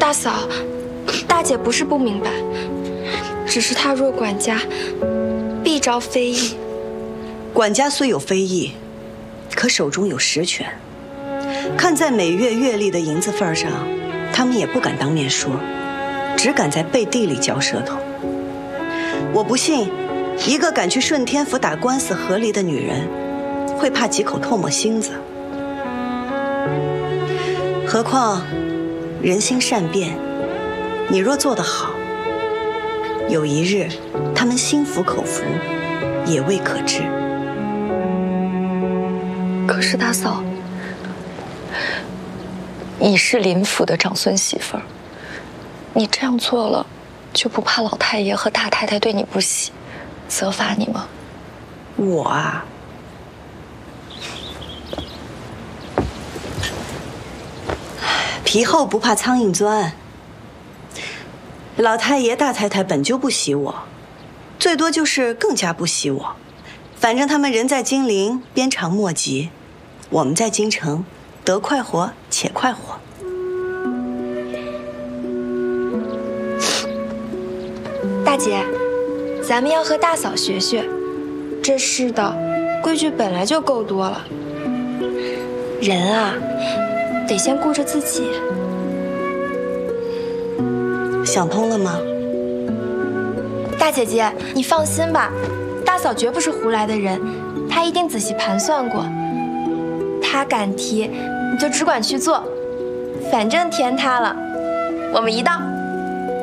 大嫂，大姐不是不明白，只是她若管家，必招非议。 管家虽有非议，可手中有实权。看在每月月例的银子份上，他们也不敢当面说，只敢在背地里嚼舌头。我不信，一个敢去顺天府打官司和离的女人，会怕几口唾沫星子。何况，人心善变，你若做得好，有一日他们心服口服，也未可知。 可是大嫂，你是林府的长孙媳妇儿，你这样做了，就不怕老太爷和大太太对你不喜，责罚你吗？ 我啊，皮厚不怕苍蝇钻。老太爷、大太太本就不喜我，最多就是更加不喜我。反正他们人在金陵，鞭长莫及；我们在京城，得快活且快活。 大姐，咱们要和大嫂学学，这世道规矩本来就够多了，人啊，得先顾着自己。 想通了吗？ 大姐姐，你放心吧，大嫂绝不是胡来的人，她一定仔细盘算过。她敢提，你就只管去做，反正填她了，我们一道。